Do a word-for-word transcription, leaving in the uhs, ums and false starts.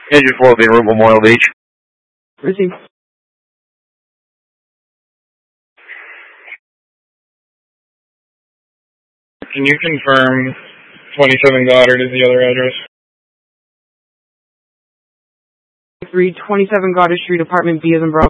Engine four being Route Memorial Beach. Received. Can you confirm twenty-seven Goddard is the other address? three twenty-seven Goddard Street, Apartment B as in Bravo.